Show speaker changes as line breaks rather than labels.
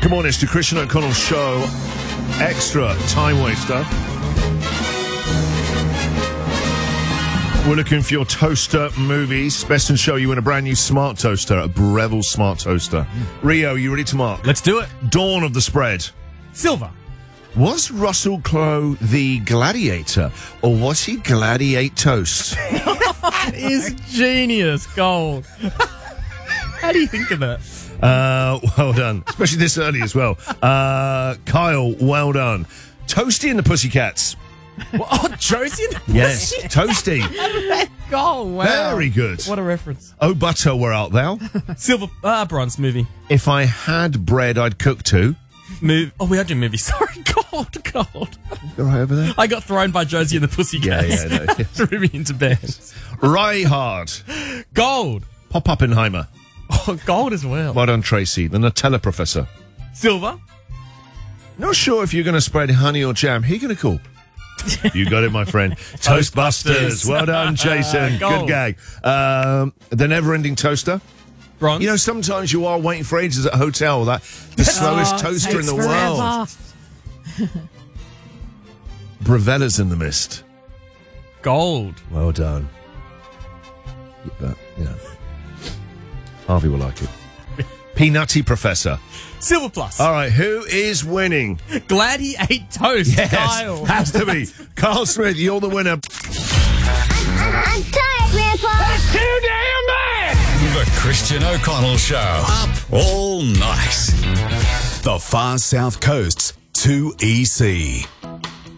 Good morning, it's the Christian O'Connell Show. Extra time waster. We're looking for your toaster movies. Best in show, you win a brand new smart toaster, a Breville smart toaster. Rio, you ready to mark?
Let's do it.
Dawn of the spread.
Silver.
Was Russell Crowe the gladiator, or was he gladiate toast?
That is genius, Gold. How do you think of that?
Well done. Especially this early as well. Kyle, well done. Toasty and the Pussycats.
Oh, Josie and the
Yes, Toasty.
Oh, wow.
Very good.
What a reference.
Oh, butter, where art thou?
Silver, bronze movie.
If I had bread, I'd cook too.
Oh, we are doing movies. Sorry, Gold.
You're right over there.
I got thrown by Josie and the Pussycats.
Yeah, no.
Threw me into bed.
Ray Hard.
Gold.
Pop Oppenheimer.
Oh, gold as well.
Well done, Tracy. The Nutella Professor.
Silver.
Not sure if you're going to spread honey or jam. Who are you going to call? You got it, my friend. Toastbusters. Well done, Jason.
Gold.
Good gag. The Never-Ending Toaster.
Bronze.
You know, sometimes you are waiting for ages at a hotel. The slowest toaster in the world. Brevella's in the mist.
Gold.
Well done. But, you know, Harvey will like it. Peanutty Professor.
Silver plus.
All right, who is winning?
Gladiate toast.
Yes,
Kyle.
has to be. Carl Smith, you're the winner.
I'm tired, Grandpa.
That's too damn bad!
The Christian O'Connell Show. Up all night. The Far South Coast's 2EC.